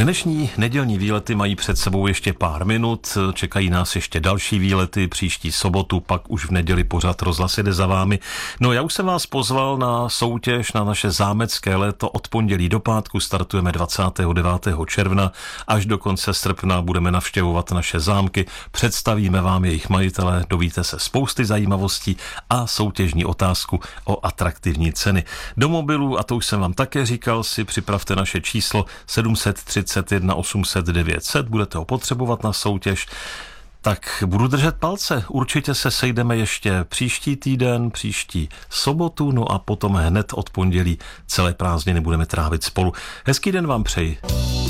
Dnešní nedělní výlety mají před sebou ještě pár minut, čekají nás ještě další výlety, příští sobotu, pak už v neděli pořad Rozhlas jede za vámi. No já už jsem vás pozval na soutěž na naše zámecké léto od pondělí do pátku, startujeme 29. června, až do konce srpna budeme navštěvovat naše zámky, představíme vám jejich majitele, dovíte se spousty zajímavostí a soutěžní otázku o atraktivní ceny. Do mobilu, a to už jsem vám také říkal, si připravte naše číslo 731 800 900, budete ho potřebovat na soutěž, tak budu držet palce. Určitě se sejdeme ještě příští týden, příští sobotu, no a potom hned od pondělí celé prázdniny budeme trávit spolu. Hezký den vám přeji.